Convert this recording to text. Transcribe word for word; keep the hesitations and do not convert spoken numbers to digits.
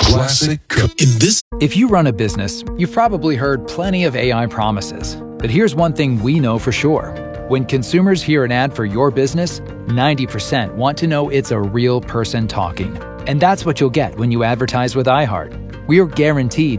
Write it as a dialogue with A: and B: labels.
A: Classic Code.
B: In this,
C: If you run a business, you've probably heard plenty of A I promises. But here's one thing we know for sure. When consumers hear an ad for your business, ninety percent want to know it's a real person talking. And that's what you'll get when you advertise with iHeart. We are guaranteed